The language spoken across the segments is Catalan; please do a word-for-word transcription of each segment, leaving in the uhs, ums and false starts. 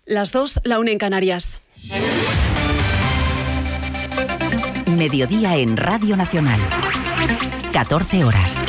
Las dos, la una en Canarias. Mediodía en Radio Nacional. catorce horas.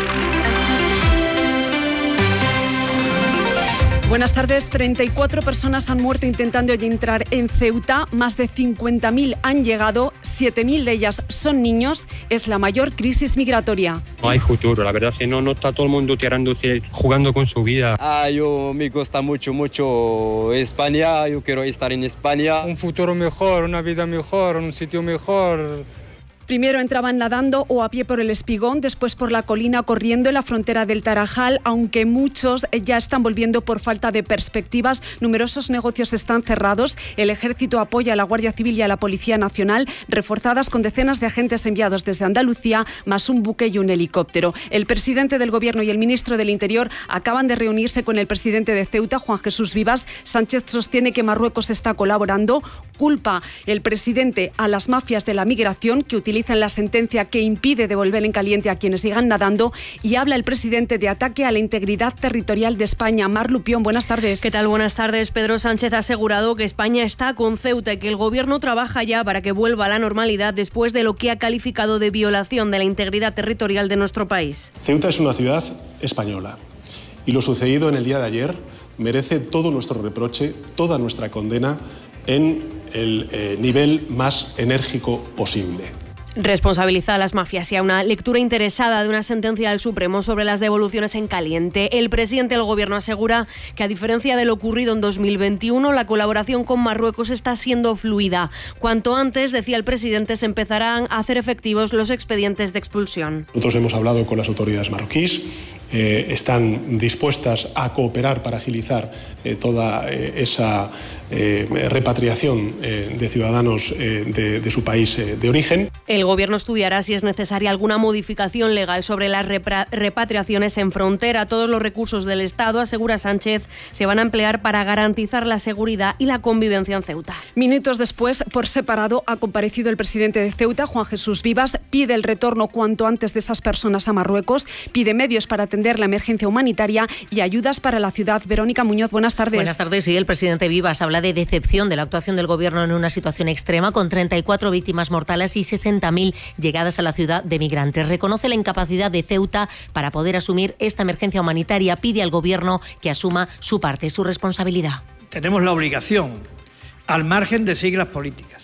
Buenas tardes. treinta y cuatro personas han muerto intentando entrar en Ceuta. Más de cincuenta mil han llegado. siete mil de ellas son niños. Es la mayor crisis migratoria. No hay futuro. La verdad es que no, no está todo el mundo tirándose, jugando con su vida. Ah, yo me gusta mucho, mucho España. Yo quiero estar en España. Un futuro mejor, una vida mejor, un sitio mejor. Primero entraban nadando o a pie por el Espigón, después por la colina corriendo en la frontera del Tarajal, aunque muchos ya están volviendo por falta de perspectivas. Numerosos negocios están cerrados. El Ejército apoya a la Guardia Civil y a la Policía Nacional, reforzadas con decenas de agentes enviados desde Andalucía, más un buque y un helicóptero. El presidente del Gobierno y el ministro del Interior acaban de reunirse con el presidente de Ceuta, Juan Jesús Vivas. Sánchez sostiene que Marruecos está colaborando. Culpa el presidente a las mafias de la migración que utilizan la sentencia que impide devolver en caliente a quienes sigan nadando, y habla el presidente de ataque a la integridad territorial de España. Mar Lupión, buenas tardes. ¿Qué tal? Buenas tardes. Pedro Sánchez ha asegurado que España está con Ceuta y que el Gobierno trabaja ya para que vuelva a la normalidad después de lo que ha calificado de violación de la integridad territorial de nuestro país. Ceuta es una ciudad española y lo sucedido en el día de ayer merece todo nuestro reproche, toda nuestra condena en el eh, nivel más enérgico posible. Responsabiliza a las mafias y a una lectura interesada de una sentencia del Supremo sobre las devoluciones en caliente. El presidente del Gobierno asegura que, a diferencia de lo ocurrido en dos mil veintiuno, la colaboración con Marruecos está siendo fluida. Cuanto antes, decía el presidente, se empezarán a hacer efectivos los expedientes de expulsión. Nosotros hemos hablado con las autoridades marroquíes, eh, están dispuestas a cooperar para agilizar eh, toda eh, esa eh, repatriación eh, de ciudadanos eh, de, de su país eh, de origen. El Gobierno estudiará si es necesaria alguna modificación legal sobre las repra- repatriaciones en frontera. Todos los recursos del Estado, asegura Sánchez, se van a emplear para garantizar la seguridad y la convivencia en Ceuta. Minutos después, por separado, ha comparecido el presidente de Ceuta, Juan Jesús Vivas. Pide el retorno cuanto antes de esas personas a Marruecos. Pide medios para atender la emergencia humanitaria y ayudas para la ciudad. Verónica Muñoz, buenas tardes. Buenas tardes. Sí, el presidente Vivas habla de decepción de la actuación del Gobierno en una situación extrema, con treinta y cuatro víctimas mortales y sesenta mil llegadas a la ciudad de migrantes. Reconoce la incapacidad de Ceuta para poder asumir esta emergencia humanitaria. Pide al Gobierno que asuma su parte, su responsabilidad. Tenemos la obligación, al margen de siglas políticas,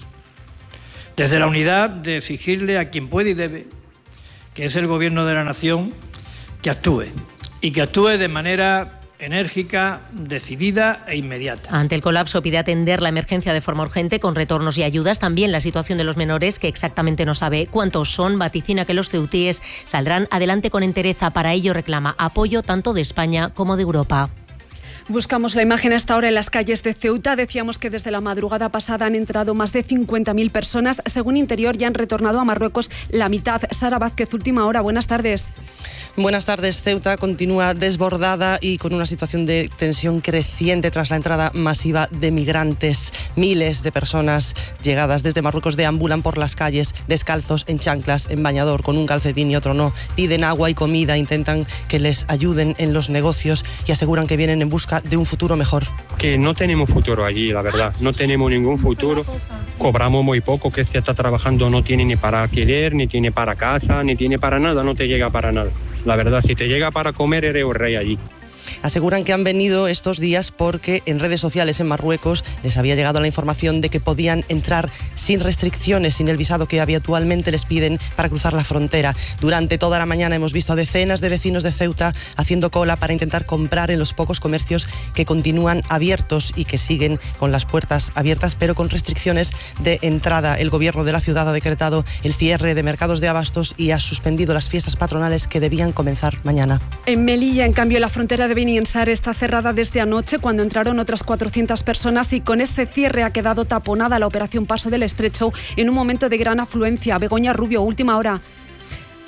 desde la unidad, de exigirle a quien puede y debe, que es el Gobierno de la Nación, que actúe y que actúe de manera enérgica, decidida e inmediata. Ante el colapso, pide atender la emergencia de forma urgente con retornos y ayudas. También la situación de los menores, que exactamente no sabe cuántos son. Vaticina que los ceutíes saldrán adelante con entereza. Para ello reclama apoyo tanto de España como de Europa. Buscamos la imagen a esta hora en las calles de Ceuta. Decíamos que desde la madrugada pasada han entrado más de cincuenta mil personas. Según Interior, ya han retornado a Marruecos la mitad. Sara Vázquez, última hora. Buenas tardes. Buenas tardes. Ceuta continúa desbordada y con una situación de tensión creciente tras la entrada masiva de migrantes. Miles de personas llegadas desde Marruecos deambulan por las calles descalzos, en chanclas, en bañador, con un calcetín y otro no. Piden agua y comida, intentan que les ayuden en los negocios y aseguran que vienen en busca de un futuro mejor. Que no tenemos futuro allí, la verdad. No tenemos ningún futuro. Cobramos muy poco, que se está trabajando no tiene ni para alquiler, ni tiene para casa, ni tiene para nada, no te llega para nada. La verdad, si te llega para comer, eres un rey allí. Aseguran que han venido estos días porque en redes sociales en Marruecos les había llegado la información de que podían entrar sin restricciones, sin el visado que habitualmente les piden para cruzar la frontera. Durante toda la mañana hemos visto a decenas de vecinos de Ceuta haciendo cola para intentar comprar en los pocos comercios que continúan abiertos y que siguen con las puertas abiertas, pero con restricciones de entrada. El Gobierno de la ciudad ha decretado el cierre de mercados de abastos y ha suspendido las fiestas patronales que debían comenzar mañana. En Melilla, en cambio, la frontera de Beniensare está cerrada desde anoche, cuando entraron otras cuatrocientas personas, y con ese cierre ha quedado taponada la operación Paso del Estrecho en un momento de gran afluencia. Begoña Rubio, última hora.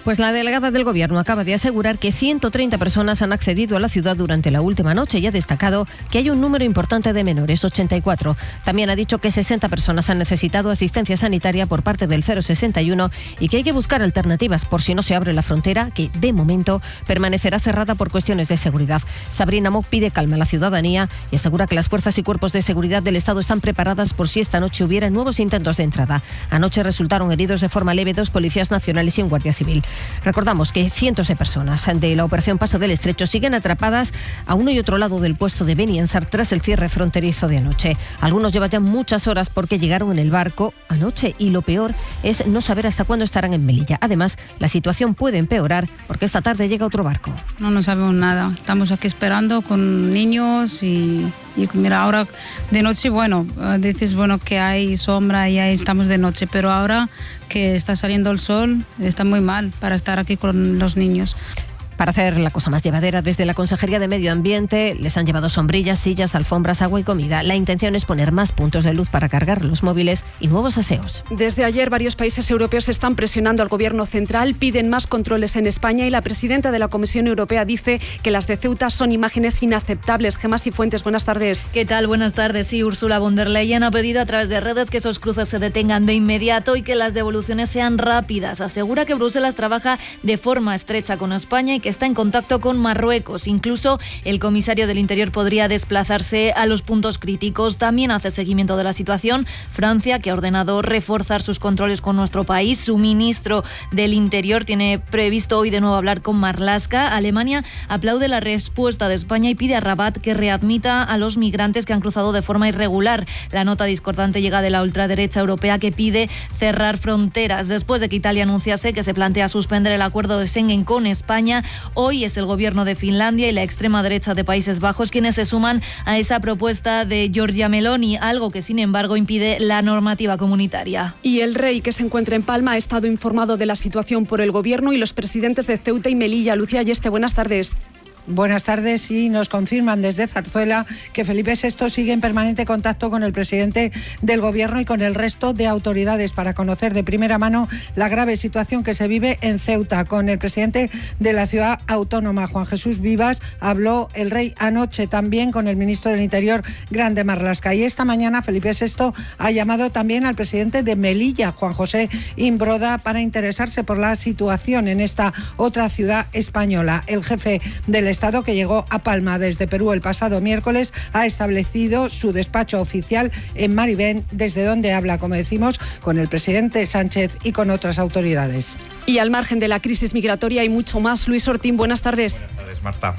Pues la delegada del Gobierno acaba de asegurar que ciento treinta personas han accedido a la ciudad durante la última noche y ha destacado que hay un número importante de menores, ochenta y cuatro. También ha dicho que sesenta personas han necesitado asistencia sanitaria por parte del cero sesenta y uno y que hay que buscar alternativas por si no se abre la frontera, que de momento permanecerá cerrada por cuestiones de seguridad. Sabrina Mock pide calma a la ciudadanía y asegura que las fuerzas y cuerpos de seguridad del Estado están preparadas por si esta noche hubiera nuevos intentos de entrada. Anoche resultaron heridos de forma leve dos policías nacionales y un guardia civil. Recordamos que cientos de personas de la operación Paso del Estrecho siguen atrapadas a uno y otro lado del puesto de Beni Ansar tras el cierre fronterizo de anoche. Algunos llevan ya muchas horas porque llegaron en el barco anoche y lo peor es no saber hasta cuándo estarán en Melilla. Además, la situación puede empeorar porque esta tarde llega otro barco. No, no sabemos nada. Estamos aquí esperando con niños y, y mira, ahora de noche, bueno, dices, bueno, que hay sombra y ahí estamos de noche, pero ahora que está saliendo el sol, está muy mal para estar aquí con los niños. Para hacer la cosa más llevadera, desde la Consejería de Medio Ambiente les han llevado sombrillas, sillas, alfombras, agua y comida. La intención es poner más puntos de luz para cargar los móviles y nuevos aseos. Desde ayer, varios países europeos están presionando al Gobierno central, piden más controles en España y la presidenta de la Comisión Europea dice que las de Ceuta son imágenes inaceptables. Gemma Cifuentes, buenas tardes. ¿Qué tal? Buenas tardes. Sí, Ursula von der Leyen ha pedido a través de redes que esos cruces se detengan de inmediato y que las devoluciones sean rápidas. Asegura que Bruselas trabaja de forma estrecha con España y que está en contacto con Marruecos. Incluso el comisario del Interior podría desplazarse a los puntos críticos. También hace seguimiento de la situación Francia, que ha ordenado reforzar sus controles con nuestro país. Su ministro del Interior tiene previsto hoy de nuevo hablar con Marlaska. Alemania aplaude la respuesta de España y pide a Rabat que readmita a los migrantes que han cruzado de forma irregular. La nota discordante llega de la ultraderecha europea que pide cerrar fronteras. Después de que Italia anunciase que se plantea suspender el acuerdo de Schengen con España, hoy es el gobierno de Finlandia y la extrema derecha de Países Bajos quienes se suman a esa propuesta de Giorgia Meloni, algo que sin embargo impide la normativa comunitaria. Y el rey, que se encuentra en Palma, ha estado informado de la situación por el gobierno y los presidentes de Ceuta y Melilla. Lucía Ayeste, buenas tardes. Buenas tardes y nos confirman desde Zarzuela que Felipe sexto sigue en permanente contacto con el presidente del Gobierno y con el resto de autoridades para conocer de primera mano la grave situación que se vive en Ceuta. Con el presidente de la ciudad autónoma, Juan Jesús Vivas, habló el rey anoche también con el ministro del Interior, Grande Marlaska. Y esta mañana Felipe sexto ha llamado también al presidente de Melilla, Juan José Imbroda, para interesarse por la situación en esta otra ciudad española. El jefe del Estado, que llegó a Palma desde Perú el pasado miércoles, ha establecido su despacho oficial en Maribén, desde donde habla, como decimos, con el presidente Sánchez y con otras autoridades. Y al margen de la crisis migratoria hay mucho más. Luis Ortín, buenas tardes. Buenas tardes, Marta.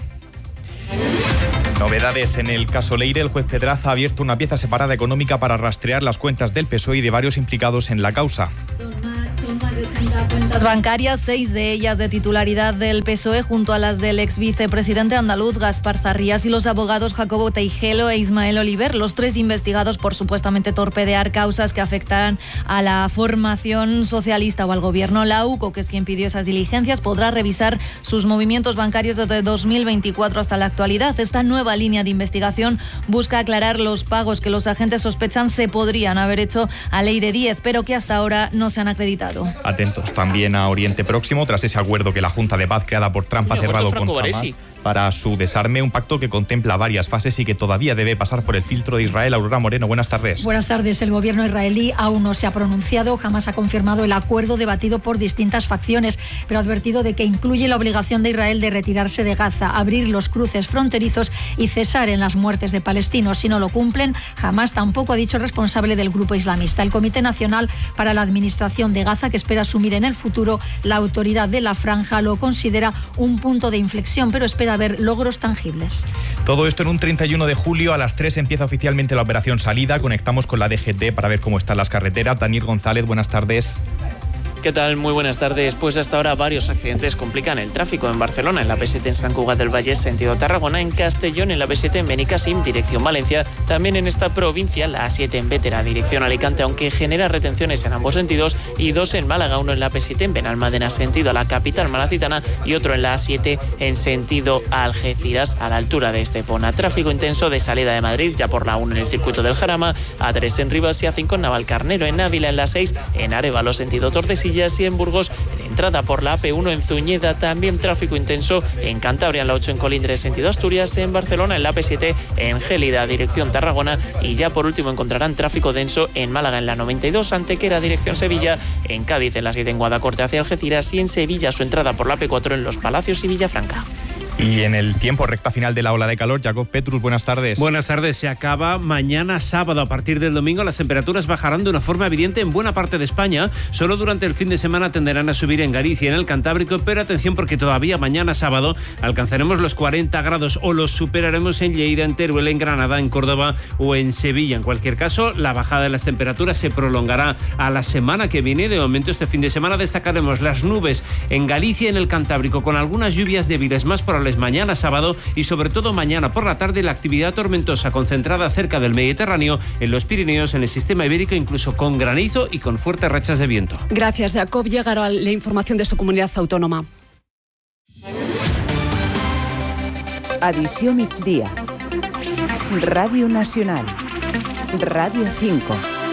Novedades en el caso Leire. El juez Pedraza ha abierto una pieza separada económica para rastrear las cuentas del P S O E y de varios implicados en la causa. Son más, son más de ochenta cuentas bancarias, seis de ellas de titularidad del P S O E, junto a las del ex vicepresidente andaluz Gaspar Zarrías y los abogados Jacobo Teijelo e Ismael Oliver, los tres investigados por supuestamente torpedear causas que afectarán a la formación socialista o al gobierno. La U C O, que es quien pidió esas diligencias, podrá revisar sus movimientos bancarios desde dos mil veinticuatro hasta la actualidad. Esta nueva línea de investigación busca aclarar los pagos que los agentes sospechan se podrían haber hecho a Leire Díez, pero que hasta ahora no se han acreditado. Atentos también a Oriente Próximo, tras ese acuerdo que la Junta de Paz creada por Trump ha cerrado con Hamas para su desarme, un pacto que contempla varias fases y que todavía debe pasar por el filtro de Israel. Aurora Moreno, buenas tardes. Buenas tardes. El gobierno israelí aún no se ha pronunciado, jamás ha confirmado el acuerdo debatido por distintas facciones, pero ha advertido de que incluye la obligación de Israel de retirarse de Gaza, abrir los cruces fronterizos y cesar en las muertes de palestinos. Si no lo cumplen, jamás tampoco ha dicho el responsable del grupo islamista. El Comité Nacional para la Administración de Gaza, que espera asumir en el futuro la autoridad de la franja, lo considera un punto de inflexión, pero espera ver logros tangibles. Todo esto en un treinta y uno de julio. A las tres empieza oficialmente la operación Salida. Conectamos con la D G T para ver cómo están las carreteras. Daniel González, buenas tardes. ¿Qué tal? Muy buenas tardes. Pues hasta ahora varios accidentes complican el tráfico en Barcelona, en la P siete en Sant Cugat del Vallès, sentido Tarragona, en Castellón, en la P siete en Benicàssim, dirección Valencia, también en esta provincia, la A siete en Bétera, dirección Alicante, aunque genera retenciones en ambos sentidos, y dos en Málaga, uno en la P siete en Benalmádena, sentido a la capital malacitana, y otro en la A siete en sentido Algeciras, a la altura de Estepona. Tráfico intenso de salida de Madrid, ya por la uno en el circuito del Jarama, A tres en Rivas y A cinco en Navalcarnero, en Ávila en la seis, en Arévalo, sentido Tordesillas, y en Burgos, en entrada por la A P uno en Zuñeda, también tráfico intenso en Cantabria, en la ocho en Colindres, sentido Asturias, en Barcelona, en la A P siete en Gélida, dirección Tarragona, y ya por último encontrarán tráfico denso en Málaga, en la noventa y dos, Antequera, dirección Sevilla, en Cádiz, en la siete en Guadacorte hacia Algeciras, y en Sevilla su entrada por la A P cuatro en Los Palacios y Villafranca. Y en el tiempo, recta final de la ola de calor, Jacob Petrus, buenas tardes. Buenas tardes, se acaba mañana sábado. A partir del domingo las temperaturas bajarán de una forma evidente en buena parte de España. Solo durante el fin de semana tenderán a subir en Galicia y en el Cantábrico, pero atención porque todavía mañana sábado alcanzaremos los cuarenta grados o los superaremos en Lleida, en Teruel, en Granada, en Córdoba o en Sevilla. En cualquier caso, la bajada de las temperaturas se prolongará a la semana que viene. De momento, este fin de semana destacaremos las nubes en Galicia y en el Cantábrico, con algunas lluvias débiles más probables mañana sábado y sobre todo mañana por la tarde la actividad tormentosa concentrada cerca del Mediterráneo, en los Pirineos, en el sistema ibérico, incluso con granizo y con fuertes rachas de viento. Gracias, Jacob. Llegará la información de su comunidad autónoma. Edició migdia. Ràdio Nacional. Ràdio cinco.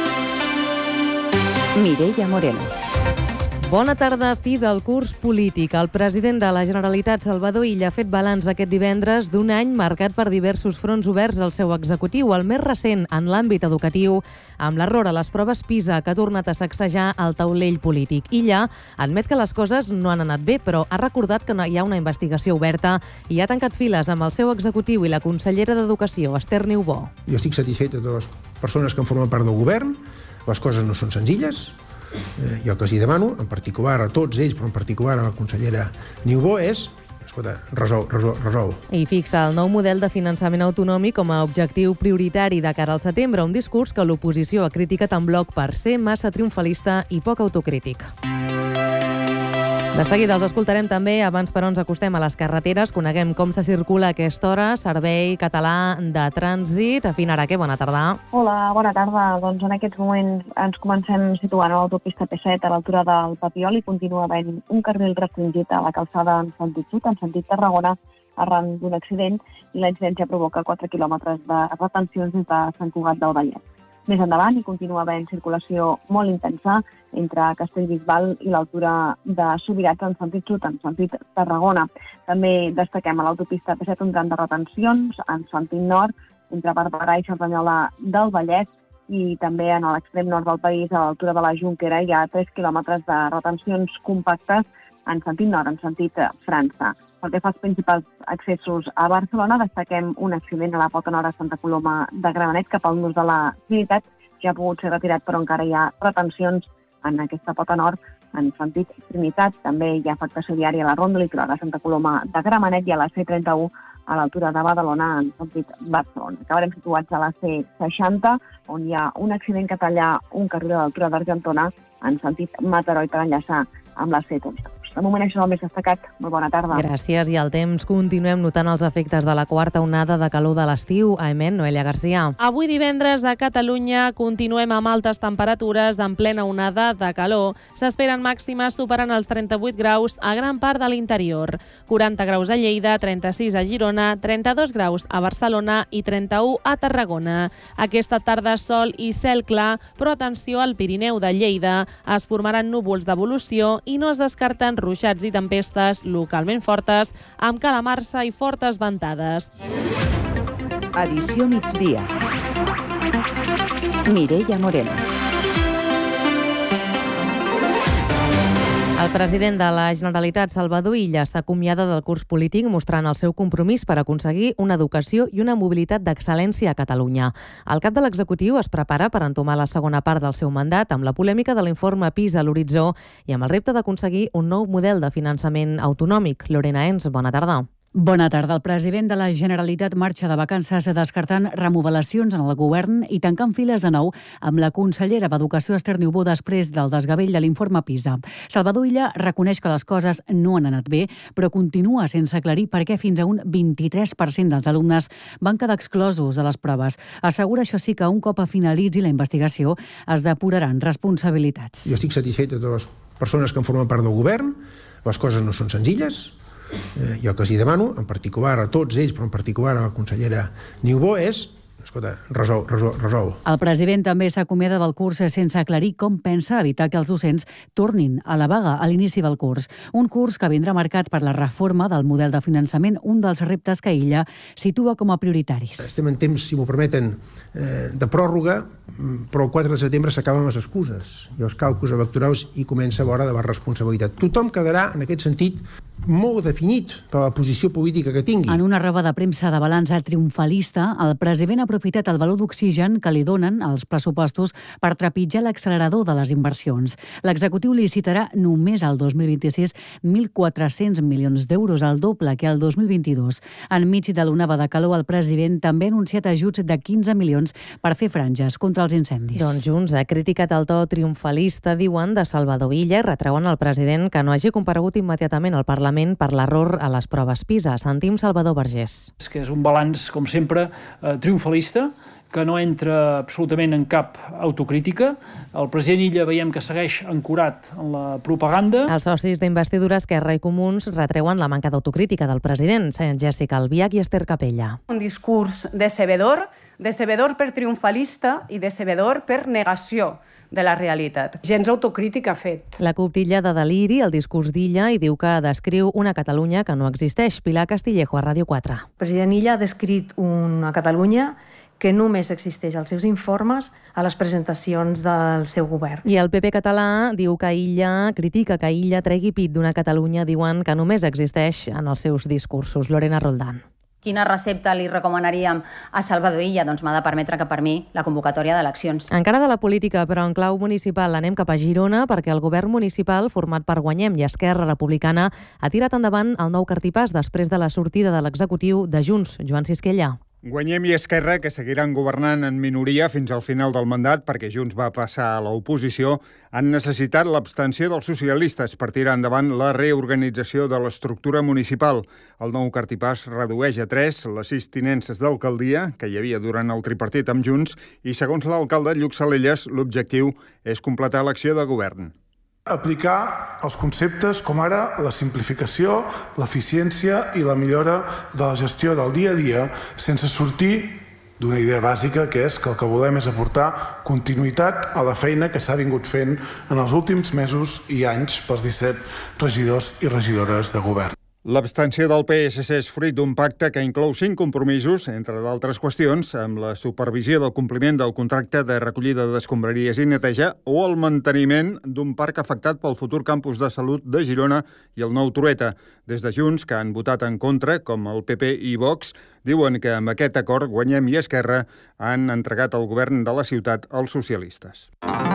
Mireia Moreno. Bona tarda. Fi del curs polític. El president de la Generalitat, Salvador Illa, ha fet balanç aquest divendres d'un any marcat per diversos fronts oberts al seu executiu. El més recent en l'àmbit educatiu, amb l'error a les proves PISA, que ha tornat a sacsejar el taulell polític. Illa admet que les coses no han anat bé, però ha recordat que hi ha una investigació oberta i ha tancat files amb el seu executiu i la consellera d'Educació, Esther Niubó. Jo estic satisfet de totes les persones que en formen part del govern. Les coses no són senzilles. Eh, jo que els hi demano, en particular a tots ells, però en particular a la consellera Niubó, és, escolta, resol, resol, resol. I fixa el nou model de finançament autonòmic com a objectiu prioritari de cara al setembre, un discurs que l'oposició ha criticat en bloc per ser massa triomfalista i poc autocrític. De seguida els escoltarem també. Abans, però, ens acostem a les carreteres. Coneguem com se circula a aquesta hora. Servei Català de Trànsit. Afinarà, què? Bona tarda. Hola, bona tarda. Doncs en aquests moments ens comencem situant a l'autopista P set a l'altura del Papiol i continua havent un carril restringit a la calçada en sentit sud, en sentit Tarragona, arran d'un accident, i la incidència provoca quatre quilòmetres de retencions des de Sant Cugat del Vallès. Més endavant hi continua havent circulació molt intensa entre Castellbisbal i l'altura de Subirats en sentit sud, en sentit Tarragona. També destaquem a l'autopista P set un tram de retencions en sentit nord entre Barberà i Cerdanyola del Vallès, i també en l'extrem nord del país, a l'altura de la Jonquera, hi ha tres quilòmetres de retencions compactes en sentit nord, en sentit França. Pel que fa als principals accessos a Barcelona, destaquem un accident a la pota nord a Santa Coloma de Gramenet cap al nus de la Trinitat, que ha pogut ser retirat, però encara hi ha retencions en aquesta pota nord en sentit Trinitat. També hi ha afectació diària a la ronda litoral de Santa Coloma de Gramenet i a la C trenta-u a l'altura de Badalona en sentit Barcelona. Acabarem situats a la C seixanta, on hi ha un accident que talla un carril a l'altura d'Argentona en sentit Mataró i per enllaçar amb la C trenta-dos. De moment això és el més destacat. Molt bona tarda. Gràcies. I al temps continuem notant els efectes de la quarta onada de calor de l'estiu. Amen, Noelia Garcia. Avui divendres a Catalunya continuem amb altes temperatures en plena onada de calor. S'esperen màximes superant els trenta-vuit graus a gran part de l'interior. quaranta graus a Lleida, trenta-sis a Girona, trenta-dos graus a Barcelona i trenta-u a Tarragona. Aquesta tarda sol i cel clar, però atenció al Pirineu de Lleida. Es formaran núvols d'evolució i no es descarten ruixats i tempestes localment fortes, amb calamarsa i fortes ventades. Edició migdia. Mireia Moreno. El president de la Generalitat, Salvador Illa, s'acomiada del curs polític mostrant el seu compromís per aconseguir una educació i una mobilitat d'excel·lència a Catalunya. El cap de l'executiu es prepara per entomar la segona part del seu mandat amb la polèmica de l'informe PISA a l'horitzó i amb el repte d'aconseguir un nou model de finançament autonòmic. Lorena Ens, bona tarda. Bona tarda. El president de la Generalitat marxa de vacances descartant remodelacions en el govern i tancant files de nou amb la consellera d'Educació, Esther Niubó, després del desgavell de l'informe PISA. Salvador Illa reconeix que les coses no han anat bé, però continua sense aclarir per què fins a un vint-i-tres per cent dels alumnes van quedar exclosos de les proves. Assegura, això sí, que un cop finalitzi la investigació es depuraran responsabilitats. Jo estic satisfet de totes les persones que en formen part del govern. Les coses no són senzilles. Eh, jo que els hi demano, en particular a tots ells, però en particular a la consellera Niubó, és escolta, resol, resol, resol. El president també s'acomiada del curs sense aclarir com pensa evitar que els docents tornin a la vaga a l'inici del curs. Un curs que vindrà marcat per la reforma del model de finançament, un dels reptes que ella situa com a prioritaris. Estem en temps, si m'ho permeten, eh, de pròrroga, però el quatre de setembre s'acaben les excuses i els càlculs electorals i comença a veure de la responsabilitat. Tothom quedarà, en aquest sentit, molt definit per la posició política que tingui. En una roba de premsa de balanç triomfalista, el president ha aprofitat el valor d'oxigen que li donen els pressupostos per trepitjar l'accelerador de les inversions. L'executiu licitarà només al dos mil vint-i-sis mil quatre-cents milions d'euros, el doble que el dos mil vint-i-dos. Enmig de l'onada de calor, el president també ha anunciat ajuts de quinze milions per fer franges contra els incendis. Doncs Junts ha criticat el to triomfalista, diuen, de Salvador Illa i retreuen al president que no hagi comparegut immediatament al Parlament per l'error a les proves PISA. Sentim Salvador Vergés. És que és un balanç, com sempre, eh, triomfalista, que no entra absolutament en cap autocrítica. El president Illa veiem que segueix ancorat en la propaganda. Els socis d'investidura Esquerra i Comuns retreuen la manca d'autocrítica del president, Jessica Albiach i Esther Capella. Un discurs decebedor, decebedor per triomfalista i decebedor per negació de la realitat. Gens autocrítica ha fet. La CUP titlla de deliri el discurs d'Illa i diu que descriu una Catalunya que no existeix. Pilar Castillejo, a Ràdio quatre. El president Illa ha descrit una Catalunya que només existeix als seus informes, a les presentacions del seu govern. I el P P català diu que Illa, critica que Illa tregui pit d'una Catalunya, diuen que només existeix en els seus discursos. Lorena Roldán. Quina recepta li recomanaríem a Salvador Illa? Doncs m'ha de permetre que per mi la convocatòria d'eleccions. Encara de la política, però en clau municipal anem cap a Girona perquè el govern municipal, format per Guanyem i Esquerra Republicana, ha tirat endavant el nou cartipàs després de la sortida de l'executiu de Junts, Joan Sisquella. Guanyem i Esquerra, que seguiran governant en minoria fins al final del mandat perquè Junts va passar a l'oposició, han necessitat l'abstenció dels socialistes per tirar endavant la reorganització de l'estructura municipal. El nou cartipàs redueix a tres les sis tinences d'alcaldia que hi havia durant el tripartit amb Junts i, segons l'alcalde Lluc Salelles, l'objectiu és completar l'acció de govern. Aplicar els conceptes com ara la simplificació, l'eficiència i la millora de la gestió del dia a dia sense sortir d'una idea bàsica, que és que el que volem és aportar continuïtat a la feina que s'ha vingut fent en els últims mesos i anys pels disset regidors i regidores de govern. L'abstenció del P S C és fruit d'un pacte que inclou cinc compromisos, entre d'altres qüestions, amb la supervisió del compliment del contracte de recollida d'escombraries i neteja o el manteniment d'un parc afectat pel futur campus de salut de Girona i el nou Trueta. Des de Junts, que han votat en contra, com el P P i Vox, diuen que amb aquest acord Guanyem i Esquerra han entregat el govern de la ciutat als socialistes.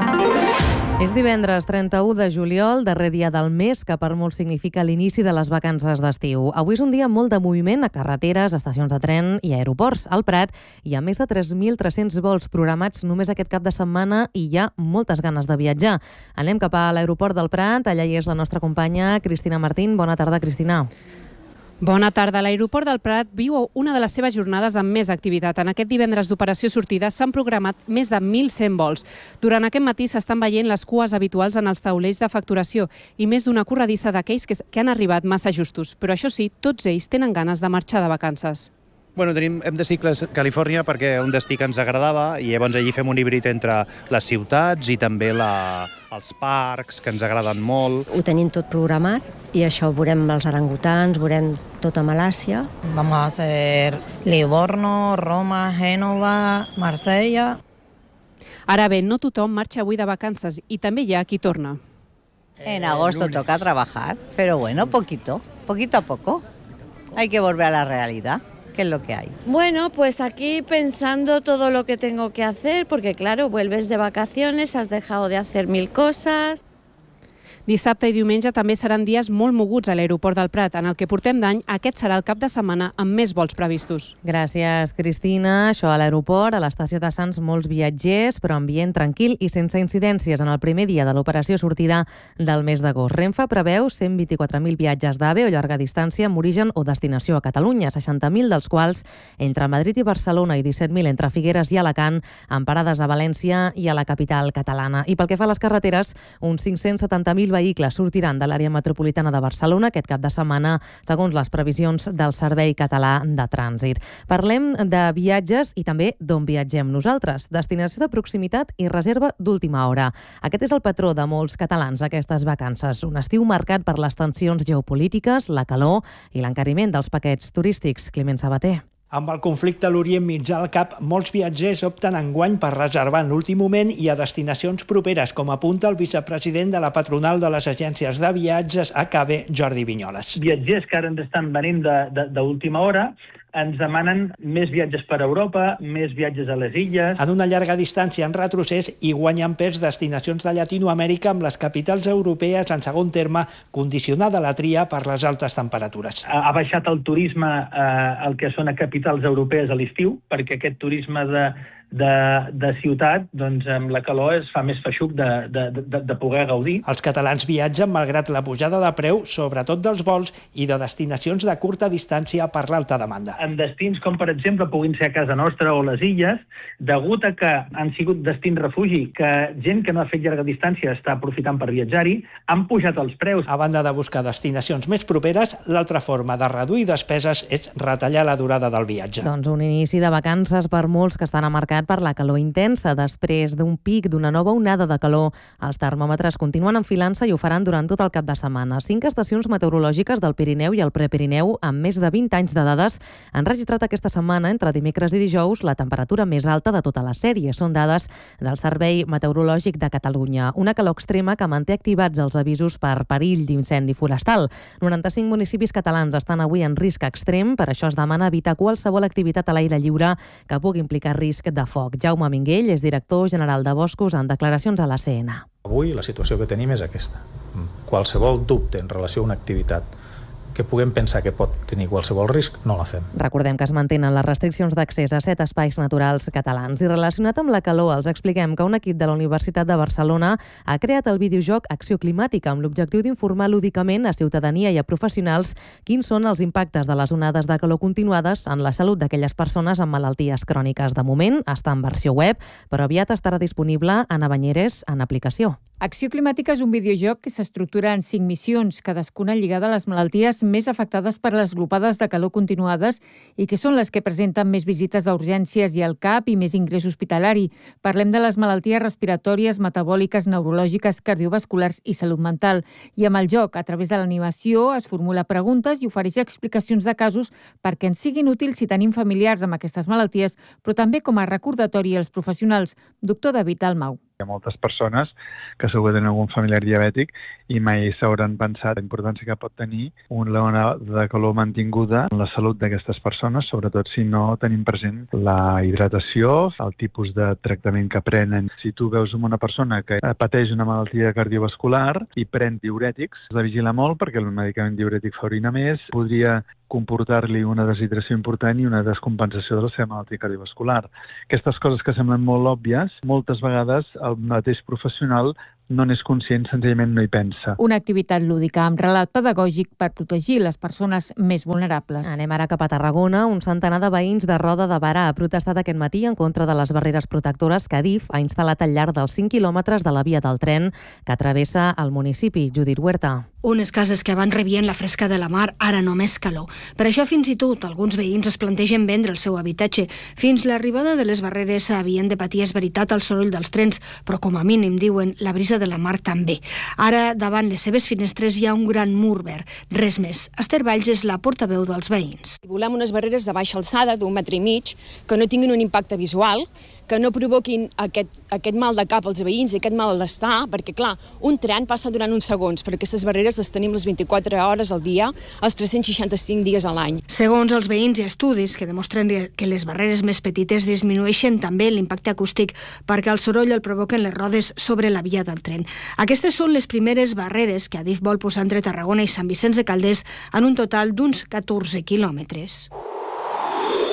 És divendres trenta-u de juliol, darrer dia del mes, que per molts significa l'inici de les vacances d'estiu. Avui és un dia molt de moviment a carreteres, estacions de tren i aeroports. Al Prat hi ha més de tres mil tres-cents vols programats només aquest cap de setmana i hi ha moltes ganes de viatjar. Anem cap a l'aeroport del Prat, allà hi és la nostra companya Cristina Martín. Bona tarda, Cristina. Bona tarda. L'aeroport del Prat viu una de les seves jornades amb més activitat. En aquest divendres d'operació sortida s'han programat més de mil cent vols. Durant aquest matí s'estan veient les cues habituals en els taulells de facturació i més d'una corredissa d'aquells que, que han arribat massa justos. Però això sí, tots ells tenen ganes de marxar de vacances. Bueno, tenim, hem de cicles Califòrnia perquè un destí que ens agradava i llavors allí fem un híbrid entre les ciutats i també la, els parcs, que ens agraden molt. Ho tenim tot programat i això veurem els orangutans, veurem tota Malàsia. Vamos a hacer Livorno, Roma, Génova, Marsella. Ara bé, no tothom marxa avui de vacances i també hi ha qui torna. En agosto toca trabajar, pero bueno, poquito, poquito a poco. Hay que volver a la realidad. ¿Qué es lo que hay? Bueno, pues aquí pensando todo lo que tengo que hacer, porque claro, vuelves de vacaciones, has dejado de hacer mil cosas. Dissabte i diumenge també seran dies molt moguts a l'aeroport del Prat. En el que portem d'any, aquest serà el cap de setmana amb més vols previstos. Gràcies, Cristina. Això a l'aeroport, a l'estació de Sants, molts viatgers, però ambient tranquil i sense incidències en el primer dia de l'operació sortida del mes d'agost. Renfe preveu cent vint-i-quatre mil viatges d'AVE o llarga distància amb origen o destinació a Catalunya, seixanta mil dels quals entre Madrid i Barcelona i disset mil entre Figueres i Alacant, amb parades a València i a la capital catalana. I pel que fa a les carreteres, uns cinc-cents setanta mil vehicles sortiran de l'àrea metropolitana de Barcelona aquest cap de setmana, segons les previsions del Servei Català de Trànsit. Parlem de viatges i també d'on viatgem nosaltres. Destinació de proximitat i reserva d'última hora. Aquest és el patró de molts catalans aquestes vacances. Un estiu marcat per les tensions geopolítiques, la calor i l'encariment dels paquets turístics. Climent Sabater. Amb el conflicte a l'Orient Mitjà al cap, molts viatgers opten enguany per reservar en l'últim moment i a destinacions properes, com apunta el vicepresident de la patronal de les agències de viatges A K B, Jordi Vinyoles. Viatgers que ara ens estan venint d'última hora ens demanen més viatges per Europa, més viatges a les illes. En una llarga distància en retrocés i guanyen pes destinacions de Llatinoamèrica amb les capitals europees en segon terme, condicionada la tria per les altes temperatures. Ha baixat el turisme eh, el que són a capitals europees a l'estiu, perquè aquest turisme de De, de ciutat, doncs amb la calor es fa més feixuc de, de, de, de poder gaudir. Els catalans viatgen malgrat la pujada de preu, sobretot dels vols i de destinacions de curta distància per l'alta demanda. En destins com, per exemple, puguin ser a casa nostra o les illes, degut a que han sigut destins refugi, que gent que no ha fet llarga distància està aprofitant per viatjar-hi, han pujat els preus. A banda de buscar destinacions més properes, l'altra forma de reduir despeses és retallar la durada del viatge. Doncs un inici de vacances per molts que estan marcat per la calor intensa. Després d'un pic, d'una nova onada de calor, els termòmetres continuen enfilant-se i ho faran durant tot el cap de setmana. Cinc estacions meteorològiques del Pirineu i el Prepirineu, amb més de vint anys de dades, han registrat aquesta setmana, entre dimecres i dijous, la temperatura més alta de tota la sèrie. Són dades del Servei Meteorològic de Catalunya. Una calor extrema que manté activats els avisos per perill d'incendi forestal. noranta-cinc municipis catalans estan avui en risc extrem, per això es demana evitar qualsevol activitat a l'aire lliure que pugui implicar risc de foc. Jaume Minguell és director general de Boscos en declaracions a la C N. Avui la situació que tenim és aquesta. Qualsevol dubte en relació a una activitat que puguem pensar que pot tenir qualsevol risc, no la fem. Recordem que es mantenen les restriccions d'accés a set espais naturals catalans. I relacionat amb la calor, els expliquem que un equip de la Universitat de Barcelona ha creat el videojoc Acció Climàtica amb l'objectiu d'informar lúdicament a ciutadania i a professionals quins són els impactes de les onades de calor continuades en la salut d'aquelles persones amb malalties cròniques. De moment està en versió web, però aviat estarà disponible en Abanyeres en aplicació. Acció Climàtica és un videojoc que s'estructura en cinc missions, cadascuna lligada a les malalties més afectades per les glopades de calor continuades i que són les que presenten més visites a urgències i al C A P i més ingrés hospitalari. Parlem de les malalties respiratòries, metabòliques, neurològiques, cardiovasculars i salut mental. I amb el joc, a través de l'animació, es formula preguntes i ofereix explicacions de casos perquè ens siguin útils si tenim familiars amb aquestes malalties, però també com a recordatori als professionals. Doctor David Almau. Hi ha moltes persones que segur que tenen algun familiar diabètic i mai s'hauran pensat la importància que pot tenir una ona de calor mantinguda en la salut d'aquestes persones, sobretot si no tenim present la hidratació, el tipus de tractament que prenen. Si tu veus una persona que pateix una malaltia cardiovascular i pren diürètics, has de vigilar molt perquè el medicament diürètic fa orinar més, podria comportar-li una deshidratació important i una descompensació de la seva malaltia cardiovascular. Aquestes coses que semblen molt òbvies, moltes vegades el mateix professional no n'és conscient, senzillament no hi pensa. Una activitat lúdica amb relat pedagògic per protegir les persones més vulnerables. Anem ara cap a Tarragona. Un centenar de veïns de Roda de Barà ha protestat aquest matí en contra de les barreres protectores que Adif ha instal·lat al llarg dels cinc quilòmetres de la via del tren que travessa el municipi. Judit Huerta. Unes cases que abans rebien la fresca de la mar, ara només calor. Per això, fins i tot, alguns veïns es plantegen vendre el seu habitatge. Fins l'arribada de les barreres havien de patir, és veritat, el soroll dels trens, però com a mínim, diuen, la brisa de la mar també. Ara, davant les seves finestres hi ha un gran mur verd. Res més. Esther Valls és la portaveu dels veïns. Volem unes barreres de baixa alçada, d'un metre i mig, que no tinguin un impacte visual, que no provoquin aquest, aquest mal de cap als veïns i aquest mal d'estar, perquè, clar, un tren passa durant uns segons, però aquestes barreres les tenim les vint-i-quatre hores al dia, els tres-cents seixanta-cinc dies a l'any. Segons els veïns, hi ha estudis que demostren que les barreres més petites disminueixen també l'impacte acústic perquè el soroll el provoquen les rodes sobre la via del tren. Aquestes són les primeres barreres que Adif vol posar entre Tarragona i Sant Vicenç de Calders en un total d'uns catorze quilòmetres.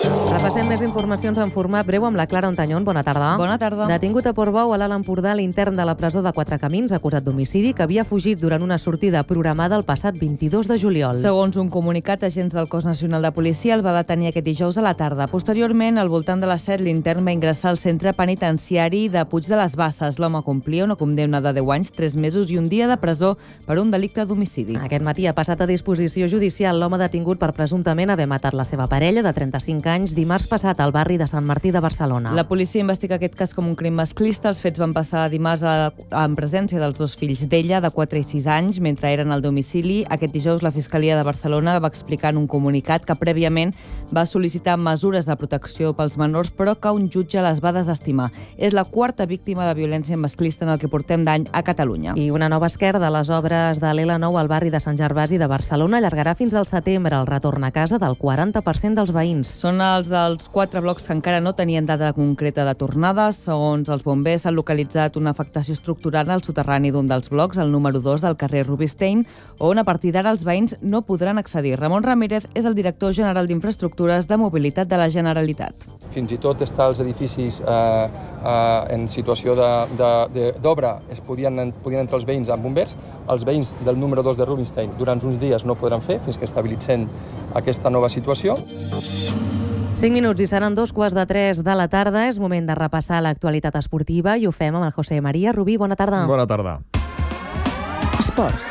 Repassem més informacions en format breu amb la Clara Ontañón. Bona tarda. Bona tarda. Detingut a Portbou, a l'Alt Empordà, l'intern de la presó de Quatre Camins, acusat d'homicidi, que havia fugit durant una sortida programada el passat vint-i-dos de juliol. Segons un comunicat, agents del Cos Nacional de Policia el va detenir aquest dijous a la tarda. Posteriorment, al voltant de les set, l'intern va ingressar al centre penitenciari de Puig de les Basses. L'home complia una condemna de deu anys, tres mesos i un dia de presó per un delicte d'homicidi. Aquest matí ha passat a disposició judicial l'home detingut per presumptament haver matat la seva parella de trenta-cinc anys dimarts passat al barri de Sant Martí de Barcelona. La policia investiga aquest cas com un crim masclista. Els fets van passar dimarts a, a, en presència dels dos fills d'ella, de quatre i sis anys, mentre eren al domicili. Aquest dijous la Fiscalia de Barcelona va explicar en un comunicat que prèviament va sol·licitar mesures de protecció pels menors, però que un jutge les va desestimar. És la quarta víctima de violència masclista en el que portem d'any a Catalunya. I una nova esquerda de les obres de l'L nou al barri de Sant Gervasi de Barcelona allargarà fins al setembre el retorn a casa del quaranta per cent dels veïns. Són els dels quatre blocs que encara no tenien data concreta de tornada. Segons els bombers, s'ha localitzat una afectació estructural al soterrani d'un dels blocs, el número dos del carrer Rubinstein, on a partir d'ara els veïns no podran accedir. Ramon Ramírez és el director general d'Infraestructures de Mobilitat de la Generalitat. Fins i tot estar els edificis eh, eh, en situació d'obra es podien, podien entrar els veïns amb bombers. Els veïns del número dos de Rubinstein durant uns dies no podran fer fins que estabilitzen aquesta nova situació. Cinc minuts i seran dos quarts de tres de la tarda. És moment de repassar l'actualitat esportiva i ho fem amb el José María Rubí. Bona tarda. Bona tarda. Esports.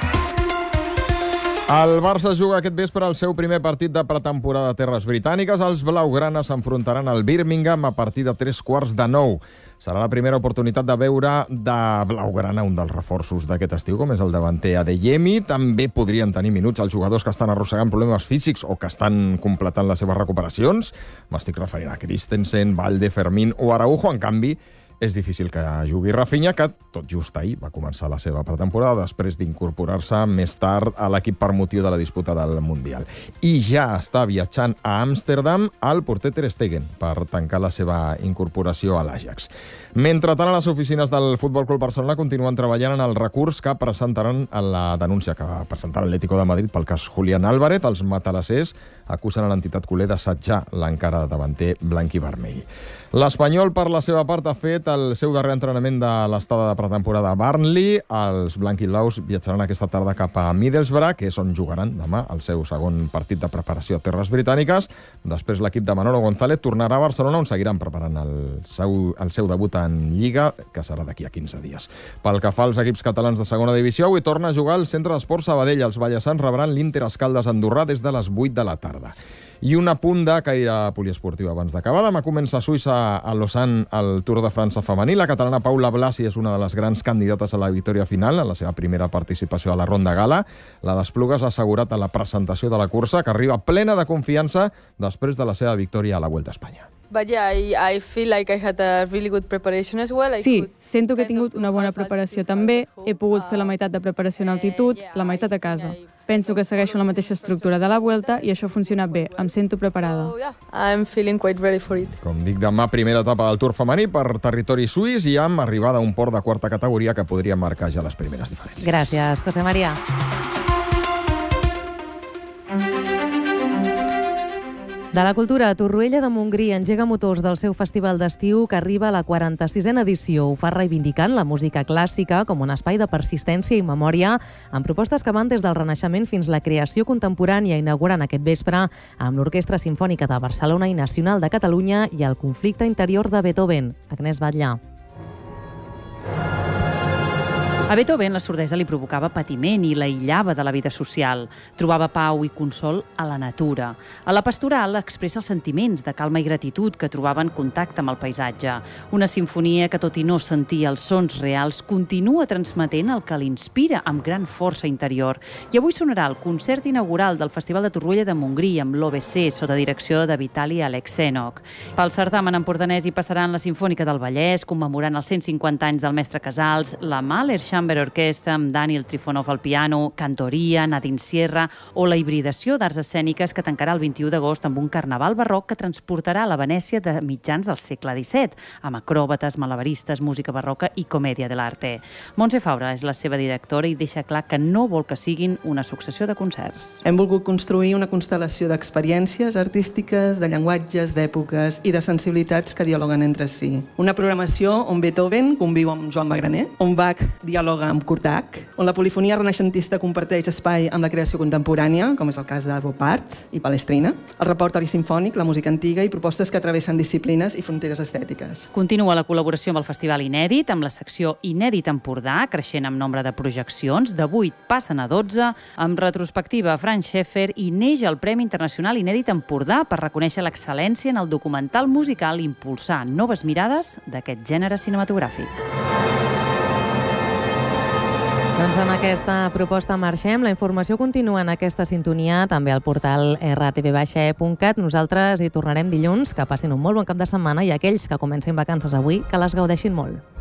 El Barça juga aquest vespre el seu primer partit de pretemporada a terres britàniques. Els blaugranes s'enfrontaran al Birmingham a partir de tres quarts de nou. Serà la primera oportunitat de veure de blaugrana un dels reforços d'aquest estiu, com és el davanter Adeyemi. També podrien tenir minuts els jugadors que estan arrossegant problemes físics o que estan completant les seves recuperacions. M'estic referint a Christensen, Valde, Fermín o Araujo. En canvi, és difícil que jugui Rafinha, que tot just ahir va començar la seva pretemporada després d'incorporar-se més tard a l'equip per motiu de la disputa del Mundial. I ja està viatjant a Amsterdam el porter Ter Stegen per tancar la seva incorporació a l'Ajax. Mentrestant, a les oficines del Futbol Club Barcelona continuen treballant en el recurs que presentaran a la denúncia que va presentar l'Atlético de Madrid pel cas Julián Álvarez. Els matalassers acusen a l'entitat culer d'assetjar l'encara davanter blanc i vermell. L'Espanyol, per la seva part, ha fet el seu darrer entrenament de l'estada de pretemporada a Burnley. Els blanquiblaus viatjaran aquesta tarda cap a Middlesbrough, que és on jugaran demà el seu segon partit de preparació a terres britàniques. Després l'equip de Manolo González tornarà a Barcelona, on seguiran preparant el seu, el seu debut en Lliga, que serà d'aquí a quinze dies. Pel que fa als equips catalans de segona divisió, avui torna a jugar al Centre d'Esports Sabadell. Els ballassans rebran l'Inter Escaldes Andorrà des de les vuit de la tarda. I un apunt de caire poliesportiu abans d'acabar. Demà comença a Suïssa, a Lausanne, el Tour de França femení. La catalana Paula Blasi és una de les grans candidates a la victòria final en la seva primera participació a la Ronda Gala. La d'Esplugues ha assegurat a la presentació de la cursa que arriba plena de confiança després de la seva victòria a la Vuelta a Espanya. But yeah, I, I feel like I had a really good preparation as well. I Sí, sento que he tingut una bona preparació també. He pogut fer la meitat de preparació en altitud, la meitat a casa. Penso que segueixo la mateixa estructura de la Vuelta i això ha funcionat bé. Em sento preparada. So, yeah, I'm feeling quite ready for it. Com dic, demà primera etapa del Tour femení per territori suís i amb arribada a un port de quarta categoria que podria marcar ja les primeres diferències. Gràcies, José María. De la cultura, Torroella de Montgrí engega motors del seu festival d'estiu que arriba a la quaranta-sisena edició. Ho fa reivindicant la música clàssica com un espai de persistència i memòria, amb propostes que van des del Renaixement fins la creació contemporània, inaugurant aquest vespre amb l'Orquestra Simfònica de Barcelona i Nacional de Catalunya i el conflicte interior de Beethoven. Agnès Batllà. A Beethoven la sordesa li provocava patiment i l'aïllava de la vida social. Trobava pau i consol a la natura. A la pastoral expressa els sentiments de calma i gratitud que trobava en contacte amb el paisatge. Una simfonia que, tot i no sentir els sons reals, continua transmetent el que l'inspira amb gran força interior. I avui sonarà el concert inaugural del Festival de Torroella de Montgrí amb l'O B C sota direcció de Vitali Alexenok. Pel certamen empordanès hi passaran la Simfònica del Vallès, commemorant els cent cinquanta anys del mestre Casals, la Mahler Chamber Orchestra amb Daniel Trifonov al piano, cantoria, Nadine Sierra o la hibridació d'arts escèniques que tancarà el vint-i-u d'agost amb un carnaval barroc que transportarà a la Venècia de mitjans del segle disset, amb acròbates, malabaristes, música barroca i comèdia de l'arte. Montse Fabra és la seva directora i deixa clar que no vol que siguin una successió de concerts. Hem volgut construir una constel·lació d'experiències artístiques, de llenguatges, d'èpoques i de sensibilitats que dialoguen entre si. Una programació on Beethoven conviu amb Joan Magraner, on Bach dialoga amb Kurtak, on la polifonia renaixentista comparteix espai amb la creació contemporània, com és el cas d'Arvo Pärt i Palestrina, el repertori simfònic, la música antiga i propostes que travessen disciplines i fronteres estètiques. Continua la col·laboració amb el Festival Inèdit, amb la secció Inèdit Empordà, creixent amb nombre de projeccions, de vuit passen a dotze, amb retrospectiva a Franz Schäfer i neix el Premi Internacional Inèdit Empordà per reconèixer l'excel·lència en el documental musical i impulsar noves mirades d'aquest gènere cinematogràfic. Doncs amb aquesta proposta marxem. La informació continua en aquesta sintonia, també al portal erre te ve baixa e punt cat. Nosaltres hi tornarem dilluns. Que passin un molt bon cap de setmana i aquells que comencin vacances avui, que les gaudeixin molt.